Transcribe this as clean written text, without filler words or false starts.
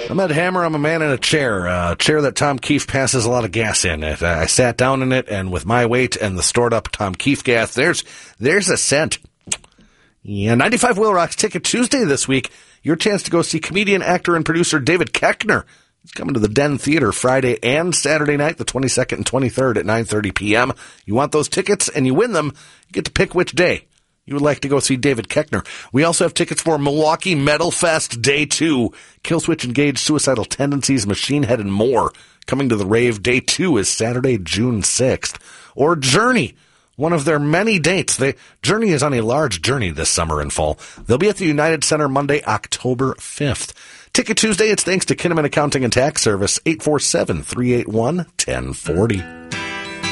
I'm Ed Hammer. I'm a man in a chair that Tom Keefe passes a lot of gas in. I sat down in it, and with my weight and the stored up Tom Keefe gas, there's a scent. Yeah, 95 Wheel Rock's Ticket Tuesday this week. Your chance to go see comedian, actor, and producer David Koechner. He's coming to the Den Theater Friday and Saturday night, the 22nd and 23rd at 9:30 p.m. You want those tickets and you win them, you get to pick which day you would like to go see David Koechner. We also have tickets for Milwaukee Metal Fest Day 2. Killswitch Engage, Suicidal Tendencies, Machine Head, and more. Coming to the rave, Day 2 is Saturday, June 6th. Or Journey, one of their many dates. Journey is on a large journey this summer and fall. They'll be at the United Center Monday, October 5th. Ticket Tuesday, it's thanks to Kinnaman Accounting and Tax Service, 847-381-1040.